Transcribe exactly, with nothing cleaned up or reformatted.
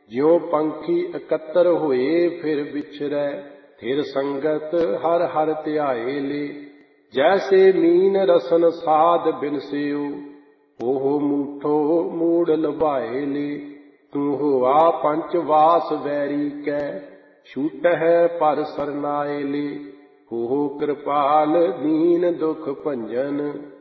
ਜਿਉ ਪੰਖੀ ਇਕੱਤਰ ਹੋਏ ਫਿਰ ਵਿਛਰੈ, ਫਿਰ ਸੰਗਤ ਹਰ ਹਰ ਧਿਆਏ ਲੇ। ਜੈਸੇ ਮੀਨ ਰਸਨ ਸਾਧ ਬਿਨਸਿਉ, ਉਹ ਮੂਠੋ ਮੂੜ ਲੁਭਾਏ ਲੇ। ਤੂੰ ਹੋਆ ਪੰਚ ਵਾਸ ਵੈਰੀ ਕੈ, ਛੂਟਹਿ ਪਰ ਸਰਨਾਏ ਲੇ। ਉਹ ਕਿਰਪਾਲ ਦੀਨ ਦੁਖ ਭੰਜਨ,